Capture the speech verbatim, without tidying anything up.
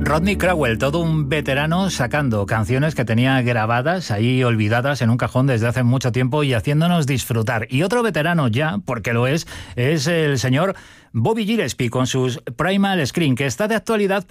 Rodney Crowell, todo un veterano sacando canciones que tenía grabadas ahí olvidadas en un cajón desde hace mucho tiempo y haciéndonos disfrutar. Y otro veterano ya, porque lo es, es el señor Bobby Gillespie con sus Primal Scream, que está de actualidad